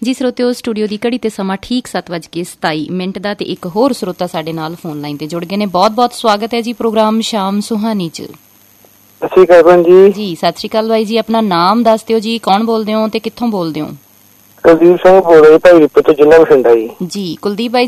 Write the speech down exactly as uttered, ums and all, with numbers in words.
ਜੀ ਸਰੋਤਿਓ, ਸਟੂਡੀਓ ਦੀ ਘੜੀ ਤੇ ਸਮਾਂ ਠੀਕ ਸੱਤ ਵੱਜ ਕੇ ਸਤਾਈ ਮਿੰਟ ਦਾ ਤੇ ਇੱਕ ਹੋਰ ਸਰੋਤਾ ਸਾਡੇ ਨਾਲ ਫੋਨ ਲਾਈਨ ਤੇ ਜੁੜ ਗਏ ਨੇ। ਬਹੁਤ ਬਹੁਤ ਸਵਾਗਤ ਹੈ ਜੀ ਪ੍ਰੋਗਰਾਮ ਸ਼ਾਮ ਸੁਹਾਨੀ ਚ। ਸਤਿ ਸ਼੍ਰੀ ਅਕਾਲ ਭੈਣ ਜੀ। ਜੀ ਸਤਿ ਸ਼੍ਰੀ ਅਕਾਲ ਬਾਈ ਜੀ। ਆਪਣਾ ਨਾਮ ਦੱਸ ਦਿਓ ਜੀ, ਕੌਣ ਬੋਲਦੇ ਹੋ ਤੇ ਕਿੱਥੋਂ ਬੋਲਦੇ ਹੋ? ਕੁਲਦੀਪ ਸਿੰਘ ਬੋਲ ਰਿਹਾ ਭਾਈ ਰਿਪੇ ਤੋਂ, ਜ਼ਿਲ੍ਹਾ ਬਠਿੰਡਾ ਜੀ। ਜੀ ਕੁਲਦੀਪ ਬਾਈ